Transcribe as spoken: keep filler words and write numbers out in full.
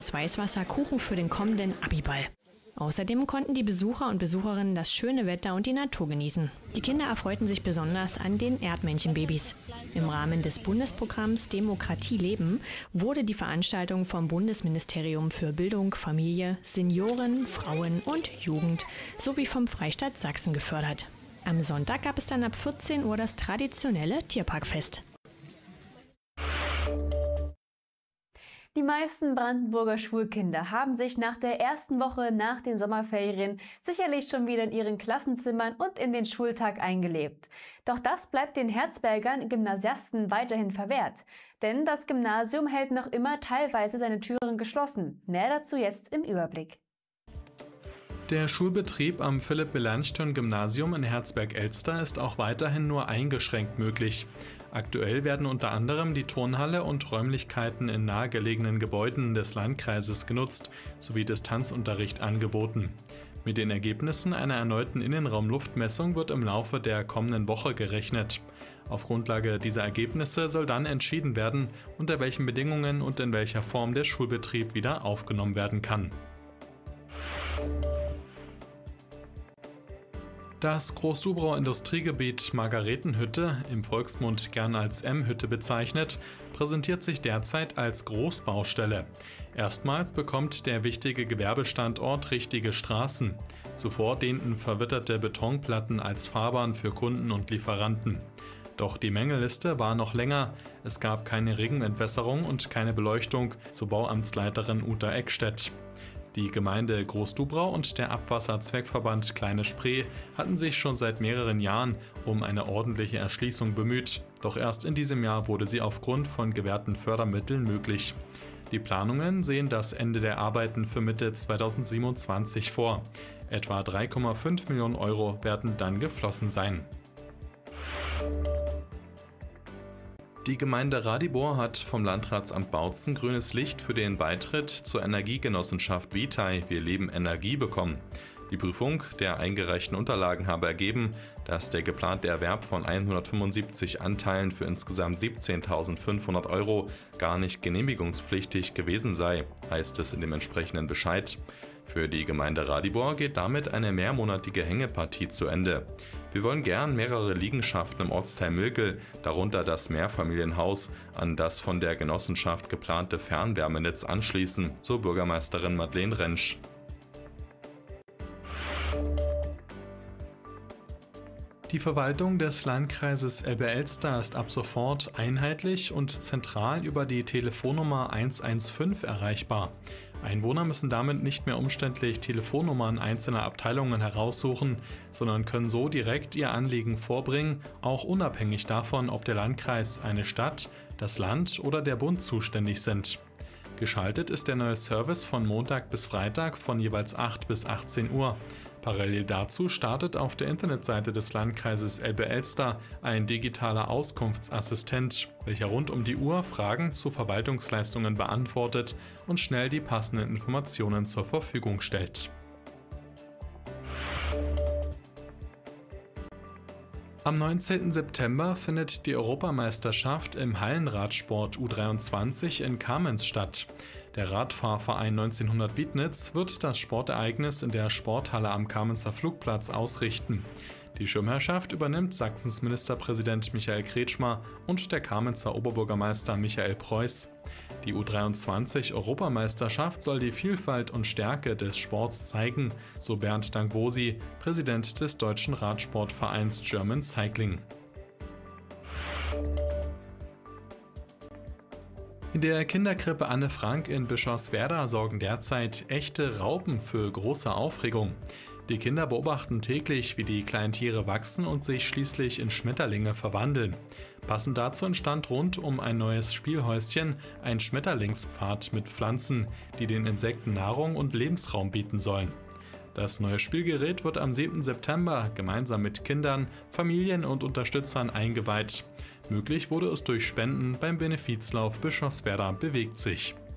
Weißwasser Kuchen für den kommenden Abiball. Außerdem konnten die Besucher und Besucherinnen das schöne Wetter und die Natur genießen. Die Kinder erfreuten sich besonders an den Erdmännchenbabys. Im Rahmen des Bundesprogramms Demokratie leben wurde die Veranstaltung vom Bundesministerium für Bildung, Familie, Senioren, Frauen und Jugend sowie vom Freistaat Sachsen gefördert. Am Sonntag gab es dann ab vierzehn Uhr das traditionelle Tierparkfest. Die meisten Brandenburger Schulkinder haben sich nach der ersten Woche nach den Sommerferien sicherlich schon wieder in ihren Klassenzimmern und in den Schultag eingelebt. Doch das bleibt den Herzbergern Gymnasiasten weiterhin verwehrt. Denn das Gymnasium hält noch immer teilweise seine Türen geschlossen. Mehr dazu jetzt im Überblick. Der Schulbetrieb am Philipp-Melanchthon-Gymnasium in Herzberg-Elster ist auch weiterhin nur eingeschränkt möglich. Aktuell werden unter anderem die Turnhalle und Räumlichkeiten in nahegelegenen Gebäuden des Landkreises genutzt, sowie Distanzunterricht angeboten. Mit den Ergebnissen einer erneuten Innenraumluftmessung wird im Laufe der kommenden Woche gerechnet. Auf Grundlage dieser Ergebnisse soll dann entschieden werden, unter welchen Bedingungen und in welcher Form der Schulbetrieb wieder aufgenommen werden kann. Das Groß-Dubrauer Industriegebiet Margaretenhütte, im Volksmund gern als M-Hütte bezeichnet, präsentiert sich derzeit als Großbaustelle. Erstmals bekommt der wichtige Gewerbestandort richtige Straßen. Zuvor dienten verwitterte Betonplatten als Fahrbahn für Kunden und Lieferanten. Doch die Mängelliste war noch länger. Es gab keine Regenentwässerung und keine Beleuchtung, so Bauamtsleiterin Uta Eckstedt. Die Gemeinde Groß-Dubrau und der Abwasserzweckverband Kleine Spree hatten sich schon seit mehreren Jahren um eine ordentliche Erschließung bemüht. Doch erst in diesem Jahr wurde sie aufgrund von gewährten Fördermitteln möglich. Die Planungen sehen das Ende der Arbeiten für Mitte zweitausendsiebenundzwanzig vor. Etwa drei Komma fünf Millionen Euro werden dann geflossen sein. Die Gemeinde Radibor hat vom Landratsamt Bautzen grünes Licht für den Beitritt zur Energiegenossenschaft Vitai Wir leben Energie bekommen. Die Prüfung der eingereichten Unterlagen habe ergeben, dass der geplante Erwerb von hundertfünfundsiebzig Anteilen für insgesamt siebzehntausendfünfhundert Euro gar nicht genehmigungspflichtig gewesen sei, heißt es in dem entsprechenden Bescheid. Für die Gemeinde Radibor geht damit eine mehrmonatige Hängepartie zu Ende. Wir wollen gern mehrere Liegenschaften im Ortsteil Milkel, darunter das Mehrfamilienhaus, an das von der Genossenschaft geplante Fernwärmenetz anschließen, so Bürgermeisterin Madeleine Rentsch. Die Verwaltung des Landkreises Elbe-Elster ist ab sofort einheitlich und zentral über die Telefonnummer eins eins fünf erreichbar. Einwohner müssen damit nicht mehr umständlich Telefonnummern einzelner Abteilungen heraussuchen, sondern können so direkt ihr Anliegen vorbringen, auch unabhängig davon, ob der Landkreis, eine Stadt, das Land oder der Bund zuständig sind. Geschaltet ist der neue Service von Montag bis Freitag von jeweils acht bis achtzehn Uhr. Parallel dazu startet auf der Internetseite des Landkreises Elbe-Elster ein digitaler Auskunftsassistent, welcher rund um die Uhr Fragen zu Verwaltungsleistungen beantwortet und schnell die passenden Informationen zur Verfügung stellt. Am neunzehnten September findet die Europameisterschaft im Hallenradsport U dreiundzwanzig in Kamenz statt. Der Radfahrverein neunzehnhundert Wiednitz wird das Sportereignis in der Sporthalle am Kamenzer Flugplatz ausrichten. Die Schirmherrschaft übernimmt Sachsens Ministerpräsident Michael Kretschmer und der Kamenzer Oberbürgermeister Michael Preuß. Die U dreiundzwanzig-Europameisterschaft soll die Vielfalt und Stärke des Sports zeigen, so Bernd Dankwosi, Präsident des deutschen Radsportvereins German Cycling. In der Kinderkrippe Anne Frank in Bischofswerda sorgen derzeit echte Raupen für große Aufregung. Die Kinder beobachten täglich, wie die kleinen Tiere wachsen und sich schließlich in Schmetterlinge verwandeln. Passend dazu entstand rund um ein neues Spielhäuschen ein Schmetterlingspfad mit Pflanzen, die den Insekten Nahrung und Lebensraum bieten sollen. Das neue Spielgerät wird am siebten September gemeinsam mit Kindern, Familien und Unterstützern eingeweiht. Möglich wurde es durch Spenden beim Benefizlauf Bischofswerda bewegt sich.